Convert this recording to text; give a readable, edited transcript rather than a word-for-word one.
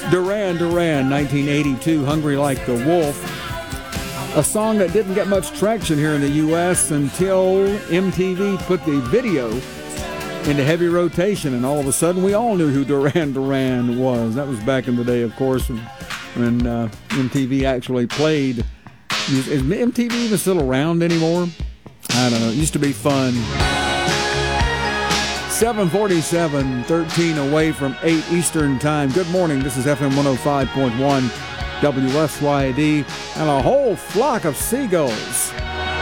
Duran Duran, 1982, Hungry Like the Wolf. A song that didn't get much traction here in the U.S. until MTV put the video into heavy rotation, and all of a sudden we all knew who Duran Duran was. That was back in the day, of course, when MTV actually played. Is MTV even still around anymore? I don't know. It used to be fun. 7:47, 13 away from 8 Eastern Time. Good morning. This is FM 105.1 WSYD, and a whole flock of seagulls